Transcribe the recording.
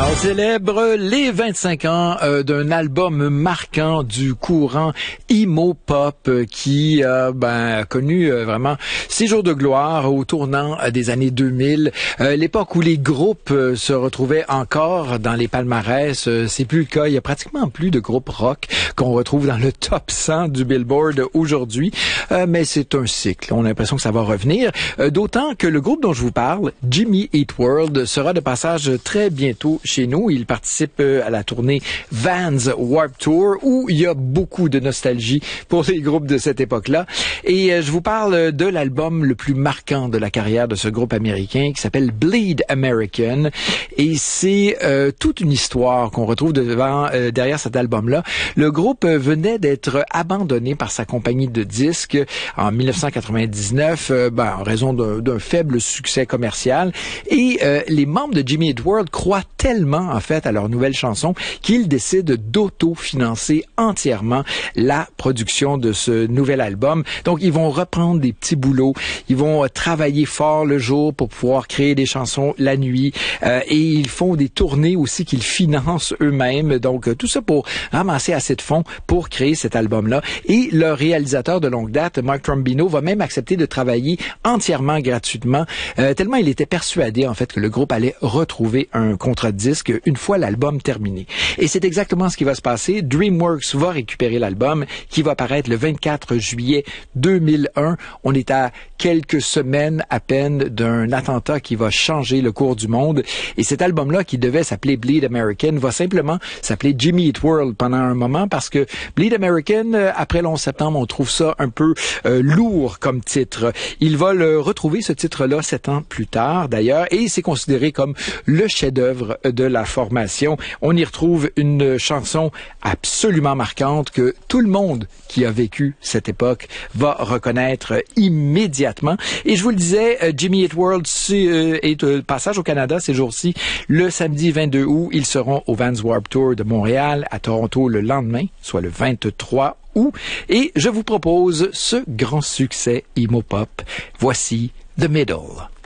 On célèbre les 25 ans d'un album marquant du courant emo pop qui a connu vraiment ses jours de gloire au tournant des années 2000, l'époque où les groupes se retrouvaient encore dans les palmarès. C'est plus le cas, il y a pratiquement plus de groupes rock qu'on retrouve dans le top 100 du Billboard aujourd'hui, mais c'est un cycle. On a l'impression que ça va revenir, d'autant que le groupe dont je vous parle, Jimmy Eat World, sera de passage très bientôt chez nous. Il participe à la tournée Vans Warped Tour où il y a beaucoup de nostalgie pour les groupes de cette époque-là. Et je vous parle de l'album le plus marquant de la carrière de ce groupe américain qui s'appelle Bleed American. Et c'est toute une histoire qu'on retrouve derrière cet album-là. Le groupe venait d'être abandonné par sa compagnie de disques en 1999 en raison d'un faible succès commercial. Et les membres de Jimmy Eat World croient tellement en fait à leur nouvelle chanson qu'ils décident d'auto-financer entièrement la production de ce nouvel album. Donc ils vont reprendre des petits boulots, ils vont travailler fort le jour pour pouvoir créer des chansons la nuit et ils font des tournées aussi qu'ils financent eux-mêmes. Donc tout ça pour ramasser assez de fonds pour créer cet album-là. Et le réalisateur de longue date, Mark Trombino, va même accepter de travailler entièrement gratuitement, tellement il était persuadé en fait que le groupe allait retrouver un contrat de disque une fois l'album terminé. Et c'est exactement ce qui va se passer. DreamWorks va récupérer l'album qui va paraître le 24 juillet 2001. On est à quelques semaines à peine d'un attentat qui va changer le cours du monde. Et cet album-là, qui devait s'appeler Bleed American, va simplement s'appeler Jimmy Eat World pendant un moment parce que Bleed American, après le 11 septembre, on trouve ça un peu lourd comme titre. Il va le retrouver, ce titre-là, 7 ans plus tard d'ailleurs, et c'est considéré comme le chef-d'œuvre de la formation. On y retrouve une chanson absolument marquante que tout le monde qui a vécu cette époque va reconnaître immédiatement. Et je vous le disais, Jimmy Eat World est de passage au Canada ces jours-ci. Le samedi 22 août, ils seront au Vans Warped Tour de Montréal, à Toronto le lendemain, soit le 23 août. Et je vous propose ce grand succès emo pop. Voici The Middle.